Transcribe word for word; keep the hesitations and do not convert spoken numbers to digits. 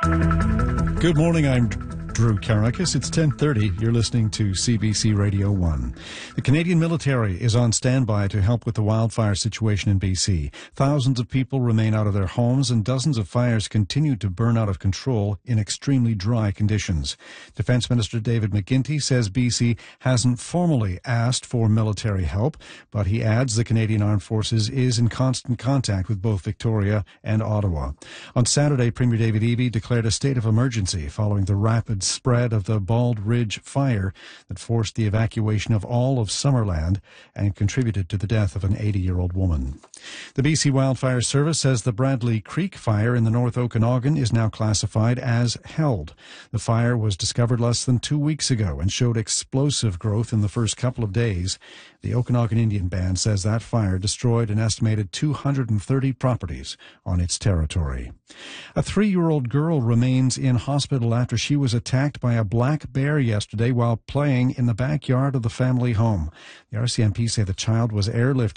Good morning, I'm Drew Karakis. It's ten thirty. You're listening to C B C Radio one. The Canadian military is on standby to help with the wildfire situation in B C. Thousands of people remain out of their homes and dozens of fires continue to burn out of control in extremely dry conditions. Defence Minister David McGuinty says B C hasn't formally asked for military help, but he adds the Canadian Armed Forces is in constant contact with both Victoria and Ottawa. On Saturday, Premier David Eby declared a state of emergency following the rapid spread of the Bald Ridge fire that forced the evacuation of all of Summerland and contributed to the death of an eighty-year-old woman. The B C Wildfire Service says the Bradley Creek fire in the North Okanagan is now classified as held. The fire was discovered less than two weeks ago and showed explosive growth in the first couple of days. The Okanagan Indian Band says that fire destroyed an estimated two hundred thirty properties on its territory. A three-year-old girl remains in hospital after she was attacked by a black bear yesterday while playing in the backyard of the family home. The R C M P say the child was airlifted